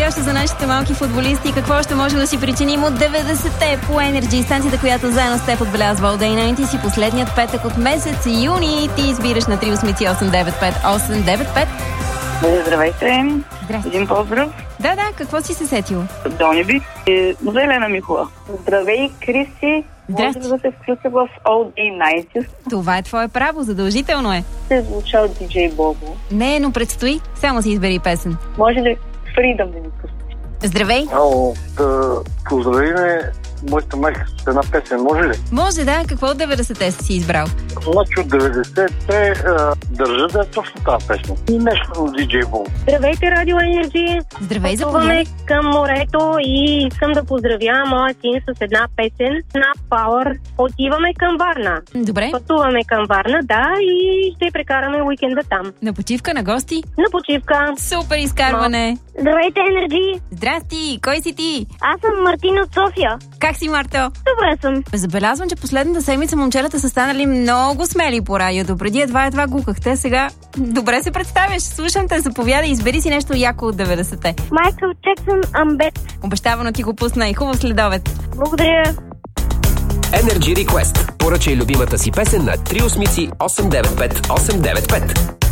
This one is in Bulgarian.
предстоящо за нашите малки футболисти. Какво ще може да си причиним от 90-те по Energy, станцията, която заедно с теб отбелязва All Day 90 си последният петък от месец юни. Ти избираш на 388-895-895. Здравейте. Здрасти. Един поздрав. Да, какво си се сетил? Дониби и за Елена Михова. Здравей, Кристи. Здрасти. Може да се включа в All Day 90. Това е твое право, задължително е. Се звуча от диджей Бобо. Не, но предстои. Само си избери песен. Може ли Freedom да ни пусне? Здравей. Ало, да поздравиме моята майка с една песен, може ли? Може, да. Какво от 90-те си избрал? Значи от 90-те държа да е точно тази песен. И нещо на диджей Боб. Здравейте, Радио Енерджи! Здравей, Пътуваме заповядай. към морето и искам да поздравя моя син с една песен на Power. Отиваме към Варна. Добре. Пътуваме към Варна, да, и ще прекараме уикенда там. На почивка, на гости? На почивка. Супер изкарване. Здравейте, Енерджи! Здрасти, кой си ти? Аз съм Мартин от София. Как си, Марто? Добре съм. Забелязвам, че последната седмица момчетата са станали много смели по радиото. Преди едва гукахте, сега добре се представяш. Слушам те, заповядай, избери си нещо яко от 90-те. Майкъл Джексън, Амбет. Обещавано ти го пусна и хубав следобед. Благодаря. Energy Request. Поръчай любимата си песен на 388-895-895.